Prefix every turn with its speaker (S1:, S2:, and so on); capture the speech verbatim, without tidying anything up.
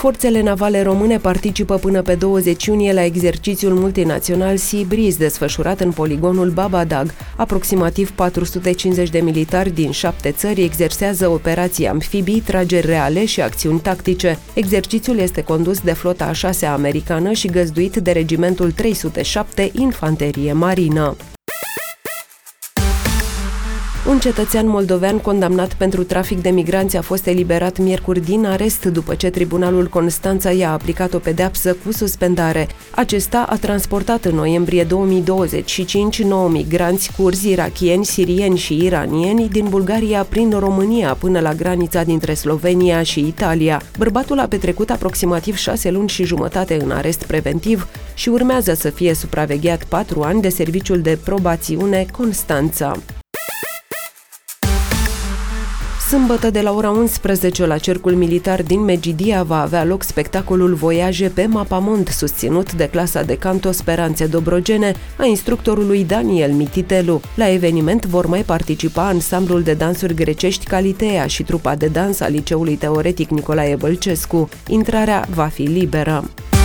S1: Forțele navale române participă până pe douăzeci iunie la exercițiul multinațional Sea Breeze, desfășurat în poligonul Babadag. Aproximativ patru sute cincizeci de militari din șapte țări exersează operații amfibii, trageri reale și acțiuni tactice. Exercițiul este condus de flota a șasea americană și găzduit de regimentul trei sute șapte Infanterie Marină. Un cetățean moldovean condamnat pentru trafic de migranți a fost eliberat miercuri din arest după ce Tribunalul Constanța i-a aplicat o pedeapsă cu suspendare. Acesta a transportat în noiembrie două mii douăzeci și cinci nouă migranți curzi, irakieni, sirieni și iranieni din Bulgaria prin România până la granița dintre Slovenia și Italia. Bărbatul a petrecut aproximativ șase luni și jumătate în arest preventiv și urmează să fie supravegheat patru ani de Serviciul de Probațiune Constanța. Sâmbătă de la ora unsprezece la Cercul Militar din Megidia va avea loc spectacolul Voiaje pe Mapamond, susținut de clasa de canto Speranțe Dobrogene a instructorului Daniel Mititelu. La eveniment vor mai participa ansamblul de dansuri grecești Calitea și trupa de dans a Liceului Teoretic Nicolae Bălcescu. Intrarea va fi liberă.